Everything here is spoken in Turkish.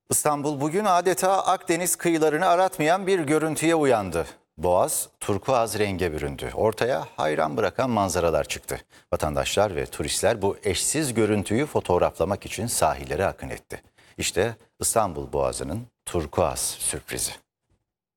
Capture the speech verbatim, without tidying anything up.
İstanbul bugün adeta Akdeniz kıyılarını aratmayan bir görüntüye uyandı. Boğaz turkuaz renge büründü. Ortaya hayran bırakan manzaralar çıktı. Vatandaşlar ve turistler bu eşsiz görüntüyü fotoğraflamak için sahillere akın etti. İşte İstanbul Boğazı'nın turkuaz sürprizi.